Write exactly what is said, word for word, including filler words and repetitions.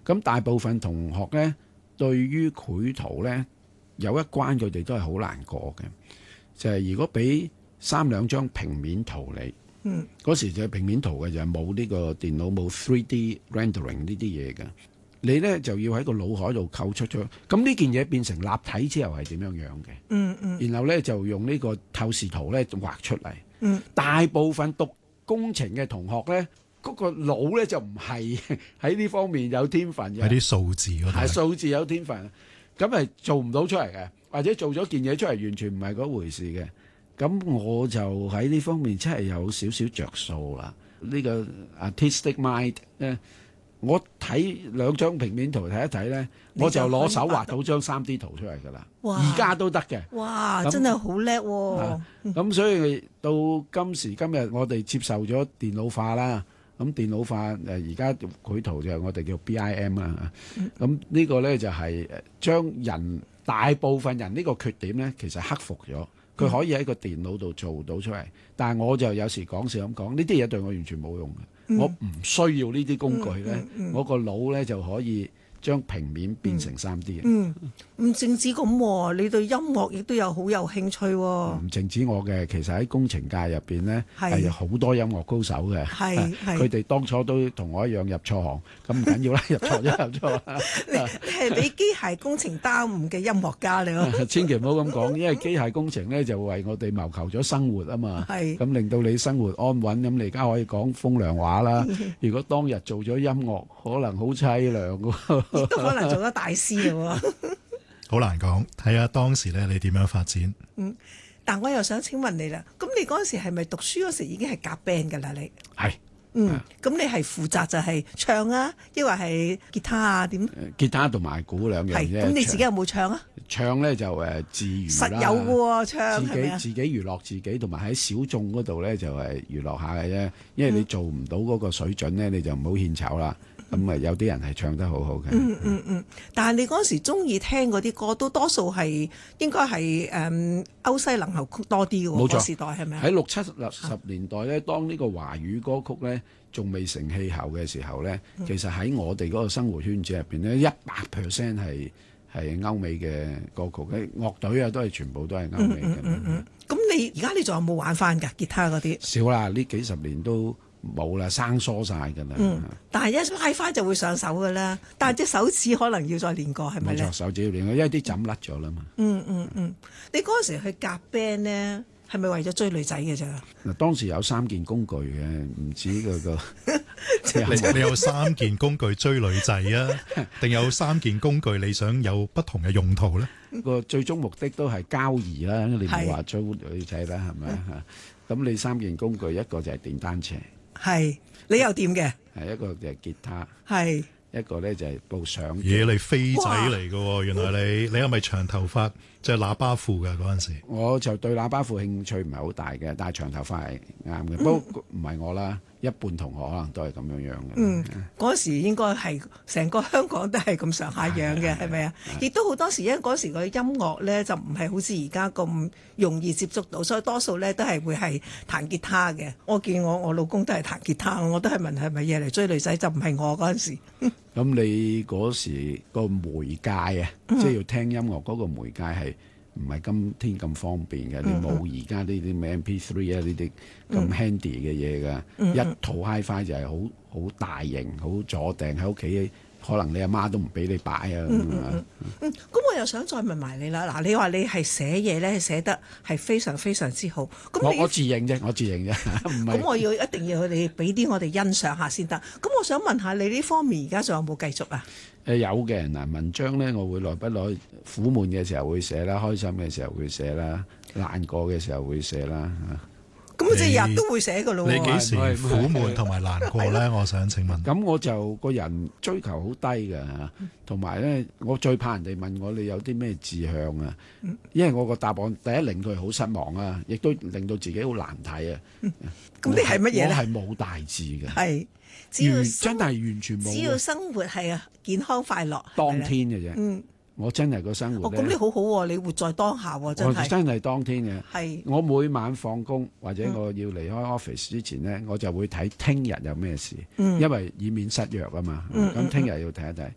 咁大部分同學咧，對於繪圖咧有一關，佢哋都係好難過嘅，就係、是、如果俾三兩張平面圖你， 嗯， 嗰時就係平面圖嘅，就係冇呢個電腦冇 three D rendering 呢啲嘢嘅，你咧就要喺個腦海度構出咗，咁呢件嘢變成立體之後係點樣樣嘅？ 嗯嗯， 然後咧就用呢個透視圖咧畫出嚟。 嗯， 大部分讀工程嘅同學咧，嗰、個腦咧就唔係喺呢方面有天分嘅， 喺啲數字嗰度， 係數字有天分，咁係做唔到出嚟嘅，或者做咗件嘢出嚟完全唔係嗰回事嘅。咁我就喺呢方面真係有少少着數啦。呢、個 artistic mind 咧，我睇兩張平面圖睇一睇咧，我就攞手畫到張三 D 圖出嚟㗎啦。 哇而家都得嘅。 哇， 咁真係好叻喎！ 咁所以到今時今日，我哋接受咗電腦化啦。咁電腦化誒，而家繪圖就係我哋叫 B I M 啦。咁呢個咧就係誒將人大部分人呢個缺點咧，其實克服咗。佢可以喺個電腦度做到出嚟，但係我就有時講笑咁講，呢啲嘢對我完全冇用嘅。 嗯我唔需要呢啲工具咧， 嗯嗯嗯我個腦咧就可以將平面變成三 D 嘅。 嗯，唔淨止咁喎，你對音樂亦都有好有興趣喎。 唔淨止我嘅，其實喺工程界入邊呢， 係係好多音樂高手嘅。 係係佢哋當初都同我一樣入錯行，咁唔緊要啦，入錯咗入錯啦。 你你係俾機械工程耽誤嘅音樂家嚟喎。 千祈唔好咁講，因為機械工程呢就為我哋謀求咗生活啊嘛。 係咁令到你生活安穩，咁你而家可以講風涼話啦。如果當日做咗音樂，可能好凄涼㗎。 亦都可能做咗大師嘅喎。 好難講，睇下當時咧你點樣發展。 嗯，但我又想請問你啦，咁你嗰陣時係咪讀書嗰時已經係夾 band 㗎啦？你係嗯，咁你係負責就係唱啊，抑或係吉他啊？點？ 吉他同埋鼓兩樣係啫。 咁你自己有冇唱啊？ 唱咧就誒自娛啦， 實有嘅喎，唱自係咪啊？ 己自己娛樂自己，同埋喺小眾嗰度咧就係娛樂下嘅啫。因為你做唔到嗰個水準咧，你就唔好獻醜啦。咁啊，有啲人係唱得好好嘅。 嗯嗯嗯，但係你嗰陣時中意聽嗰啲歌，都多數係應該係誒歐西能後曲多啲嘅喎。 冇錯嗰時代係咪啊？ 喺六七十年代咧，當呢個華語歌曲咧仲未成氣候嘅時候咧，其實喺我哋嗰個生活圈子入邊咧，一百 percent 係係歐美嘅歌曲，啲樂隊啊都係全部都係歐美嘅。 嗯嗯嗯。咁你而家你仲有冇玩翻㗎吉他嗰啲？ 少啦，呢幾十年都冇啦，生疏晒㗎啦。 嗯，但係一拉翻就會上手㗎啦。但係隻手指可能要再練過，係咪咧冇錯，？手指要練，因為啲枕甩咗啦嘛。 嗯嗯嗯。你嗰陣時去夾 band 咧，係咪為咗追女仔嘅咋？ 嗱，當時有三件工具嘅，唔止嗰個。 你你有三件工具追女仔啊？定有三件工具你想有不同嘅用途咧？ 個最終目的都係交誼啦，你唔係好話追女仔啦，係咪啊？咁你三件工具，一個就係電單車， 係你又掂嘅， 係一個就係吉他， 係一個咧就係部相機。 嘢你飛仔嚟嘅喎，原來你你係咪長頭髮，即係喇叭褲㗎嗰陣時？ 我就對喇叭褲興趣唔係好大嘅，但係長頭髮係啱嘅。不過唔係我啦，一半同學可能都係咁樣樣嘅。 嗯，嗰時應該係成個香港都係咁上下樣嘅，係咪啊？亦都好多時，因為嗰時個音樂咧就唔係好似而家咁容易接觸到，所以多數咧都係會係彈吉他嘅。我見我我老公都係彈吉他，我都係問係咪嘢嚟追女仔，就唔係我嗰陣時。 咁你嗰時個媒介啊，即係要聽音樂嗰個媒介係唔係今天咁方便嘅？你冇而家呢啲咩 M P three 啊呢啲咁 handy 嘅嘢㗎。一套 HiFi 就係好好大型，好坐定喺屋企，可能你阿媽都唔俾你擺啊咁啊。 嗯，咁我又想再問埋你啦。嗱，你話你係寫嘢咧，寫得係非常非常之好。咁你我我自認啫，我自認啫，唔係。 咁我要一定要你俾啲我哋欣賞下先得。咁我想問下你呢方面而家仲有冇繼續啊？ 誒有嘅嗱，文章咧，我會耐不耐苦悶嘅時候會寫啦，開心嘅時候會寫啦，難過嘅時候會寫啦嚇。 咁即係日都會寫噶咯喎。 你幾時唔係唔係苦悶同埋難過咧？我想請問。 咁我就個人追求好低嘅嚇，同埋咧我最怕人哋問我你有啲咩志向啊，因為我個答案第一令佢好失望啊，亦都令到自己好難睇啊。 咁你係乜嘢咧？ 我係冇大志嘅， 係只要完生真係完全冇。 只要生活係啊健康快樂， 當係咪咧天嘅啫。 嗯， 我真係個生活哦， 咧咁你好好喎，你活在當下喎，真我係真係當天嘅。 係我每晚放工或者我要離開 office 之前呢，我就會睇聽日有咩事， 嗯因為以免失約啊嘛。 嗯咁聽日要睇一睇。